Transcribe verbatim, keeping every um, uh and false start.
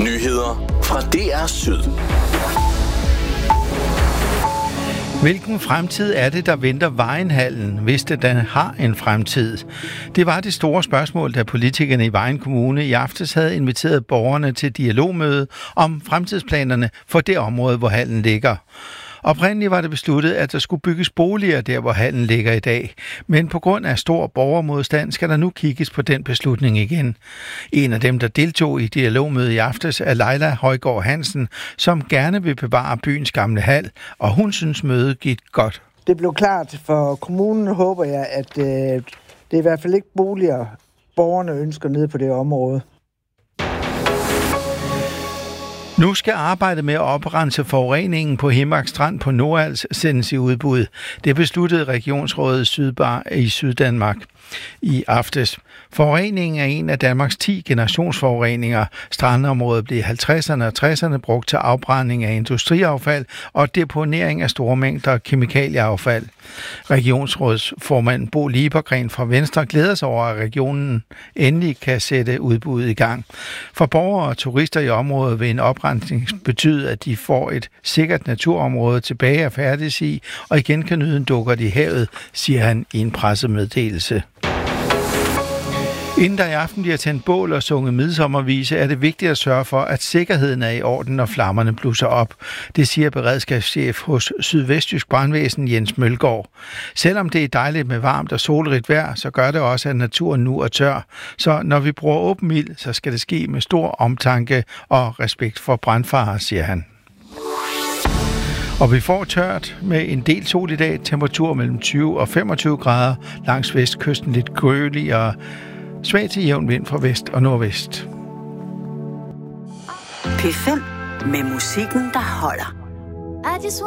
Nyheder fra D R Syd. Hvilken fremtid er det, der venter Vejenhallen, hvis det da har en fremtid? Det var det store spørgsmål, da politikerne i Vejen Kommune i aftes havde inviteret borgerne til dialogmøde om fremtidsplanerne for det område, hvor hallen ligger. Oprindeligt var det besluttet, at der skulle bygges boliger der, hvor hallen ligger i dag. Men på grund af stor borgermodstand skal der nu kigges på den beslutning igen. En af dem, der deltog i dialogmødet i aftes, er Leila Højgaard Hansen, som gerne vil bevare byens gamle hal, og hun synes mødet gik godt. Det blev klart for kommunen, håber jeg, at øh, det er i hvert fald ikke boliger, borgerne ønsker nede på det område. Nu skal arbejdet med at oprense forureningen på Himmark Strand på Nordals sendes i udbud. Det besluttede Regionsrådet Sydbar i Syddanmark i aftes. Forureningen er en af Danmarks ti generationsforureninger. Strandområdet blev i halvtredserne og tresserne brugt til afbrænding af industriaffald og deponering af store mængder kemikalieaffald. Regionsrådsformand Bo Liebergren fra Venstre glæder sig over, at regionen endelig kan sætte udbuddet i gang. For borgere og turister i området vil en oprensning betyde, at de får et sikkert naturområde tilbage at færdes i, og igen kan nyde en dukkert i havet, siger han i en pressemeddelelse. Inden der i aften bliver tændt bål og sunget midsommervise, er det vigtigt at sørge for, at sikkerheden er i orden, når flammerne blusser op. Det siger beredskabschef hos Sydvestjysk Brandvæsen Jens Mølgaard. Selvom det er dejligt med varmt og solrigt vejr, så gør det også, at naturen nu er tør. Så når vi bruger åben ild, så skal det ske med stor omtanke og respekt for brandfare, siger han. Og vi får tørt med en del sol i dag, temperatur mellem tyve og femogtyve grader, langs vestkysten lidt kølig og svag til jævn vind fra vest og nordvest. P fem med musikken, der holder.